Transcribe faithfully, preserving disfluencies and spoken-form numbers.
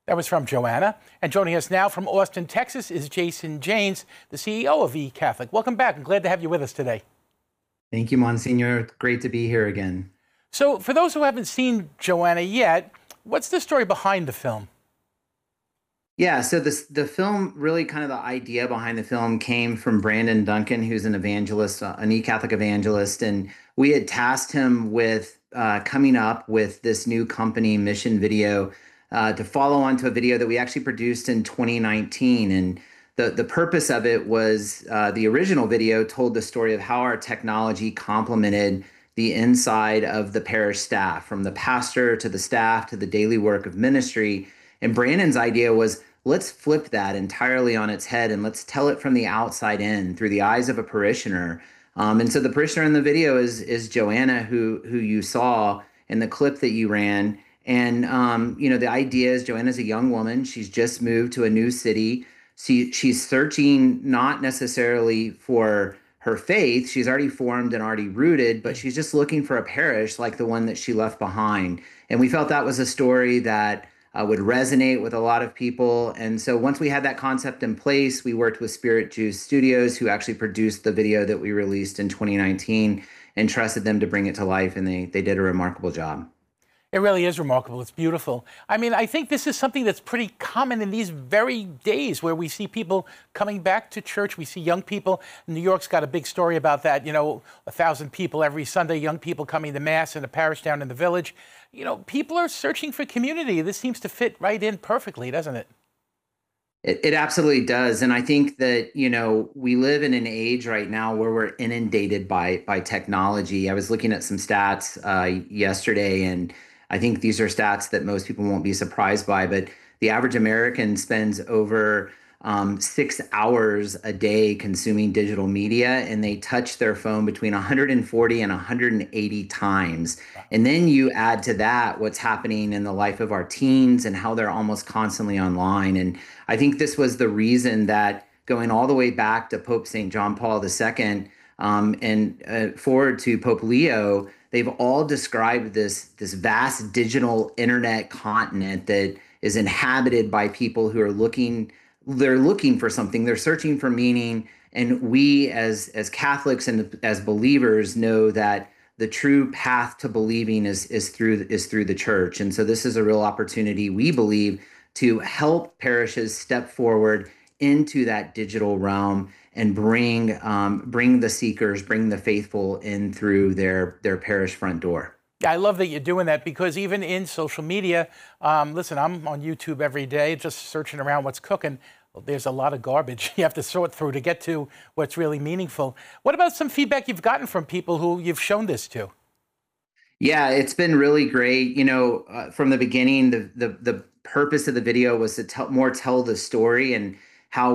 That was from Joanna. And joining us now from Austin, Texas is Jason Janes, the C E O of eCatholic. Welcome back. I'm glad to have you with us today. Thank you, Monsignor. Great to be here again. So for those who haven't seen Joanna yet, what's the story behind the film? Yeah, so this the film, really kind of the idea behind the film came from Brandon Duncan, who's an evangelist, uh, an e-Catholic evangelist, and we had tasked him with uh, coming up with this new company, Mission Video, uh, to follow on to a video that we actually produced in twenty nineteen. And the, the purpose of it was uh, the original video told the story of how our technology complemented the inside of the parish staff, from the pastor to the staff to the daily work of ministry. And Brandon's idea was, let's flip that entirely on its head and let's tell it from the outside in through the eyes of a parishioner. Um, and so the parishioner in the video is is Joanna, who who you saw in the clip that you ran. And um, you know, the idea is Joanna's a young woman. She's just moved to a new city. She she's searching not necessarily for her faith. She's already formed and already rooted, but she's just looking for a parish like the one that she left behind. And we felt that was a story that Uh, would resonate with a lot of people. And so once we had that concept in place, we worked with Spirit Juice Studios, who actually produced the video that we released in twenty nineteen, and trusted them to bring it to life. And they, they did a remarkable job. It really is remarkable. It's beautiful. I mean, I think this is something that's pretty common in these very days where we see people coming back to church. We see young people. New York's got a big story about that. You know, a thousand people every Sunday, young people coming to Mass in a parish down in the village. You know, people are searching for community. This seems to fit right in perfectly, doesn't it? It, it absolutely does. And I think that, you know, we live in an age right now where we're inundated by by technology. I was looking at some stats uh, yesterday, and I think these are stats that most people won't be surprised by, but the average American spends over um, six hours a day consuming digital media, and they touch their phone between one hundred forty and one hundred eighty times. And then you add to that what's happening in the life of our teens and how they're almost constantly online. And I think this was the reason that, going all the way back to Pope Saint John Paul the Second um, and uh, forward to Pope Leo, they've all described this, this vast digital internet continent that is inhabited by people who are looking, they're looking for something, they're searching for meaning. And we as, as Catholics and as believers know that the true path to believing is, is through, is through the church. And so this is a real opportunity, we believe, to help parishes step forward into that digital realm and bring um, bring the seekers, bring the faithful in through their their parish front door. I love that you're doing that, because even in social media, um, listen, I'm on YouTube every day just searching around what's cooking. Well, there's a lot of garbage you have to sort through to get to what's really meaningful. What about some feedback you've gotten from people who you've shown this to? Yeah, it's been really great. You know, uh, from the beginning, the the the purpose of the video was to tell more tell the story. And